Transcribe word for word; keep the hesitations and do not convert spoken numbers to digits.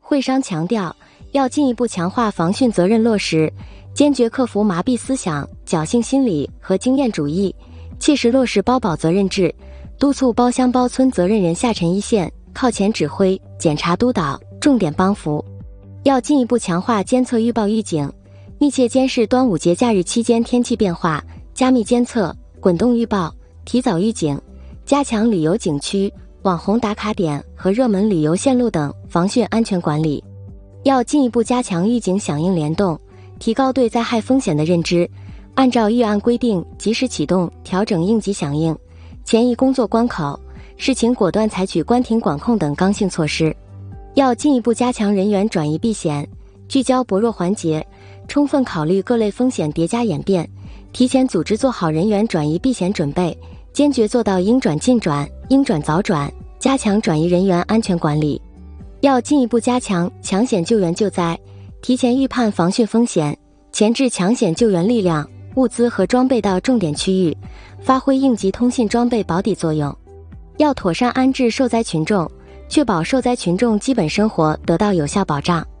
会商强调，要进一步强化防汛责任落实，坚决克服麻痹思想、侥幸心理和经验主义，切实落实包保责任制，督促包乡包村责任人下沉一线，靠前指挥、检查督导，重点帮扶。要进一步强化监测预报预警，密切监视端午节假日期间天气变化，加密监测、滚动预报、提早预警，加强旅游景区、网红打卡点和热门旅游线路等防汛安全管理。要进一步加强预警响应联动，提高对灾害风险的认知，按照预案规定及时启动调整应急响应，前移工作关口，事情果断采取关停管控等刚性措施。要进一步加强人员转移避险，聚焦薄弱环节，充分考虑各类风险叠加演变，提前组织做好人员转移避险准备，坚决做到应转尽转、应转早转，加强转移人员安全管理。要进一步加强抢险救援救灾，提前预判防汛风险，前置抢险救援力量、物资和装备到重点区域，发挥应急通信装备保底作用。要妥善安置受灾群众，确保受灾群众基本生活得到有效保障。